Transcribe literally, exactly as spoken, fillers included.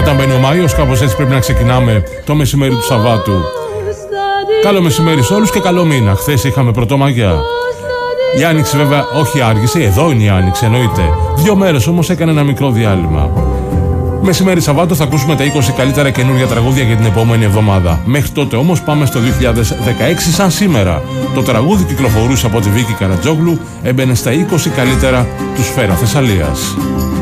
όταν μπαίνει ο Μάιος, κάπως έτσι πρέπει να ξεκινάμε το μεσημέρι του Σαββάτου. Καλό μεσημέρι σε όλους και καλό μήνα. Χθες είχαμε Πρωτομαγιά. Η Άνοιξη βέβαια όχι άργησε, εδώ είναι η Άνοιξη εννοείται. Δύο μέρες όμως έκανε ένα μικρό διάλειμμα. Μεσημέρι Σαββάτου θα ακούσουμε τα είκοσι καλύτερα καινούργια τραγούδια για την επόμενη εβδομάδα. Μέχρι τότε όμως πάμε στο δύο χιλιάδες δεκαέξι σαν σήμερα. Το τραγούδι κυκλοφορούσε από τη Βίκη Καρατζόγλου, έμπαινε στα είκοσι καλύτερα του Σφαίρα Θεσσαλίας.